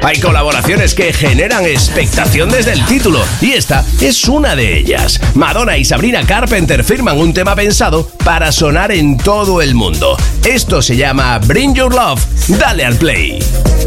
Hay colaboraciones que generan expectación desde el título, y esta es una de ellas. Madonna y Sabrina Carpenter firman un tema pensado para sonar en todo el mundo. Esto se llama Bring Your Love. Dale al play.